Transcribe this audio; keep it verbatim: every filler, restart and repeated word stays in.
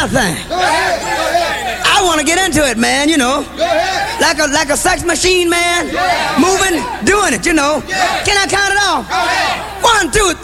my thing. I want to get into it, man, you know. Like a like a sex machine, man. Moving, doing it, you know. Can I count it off? One, two,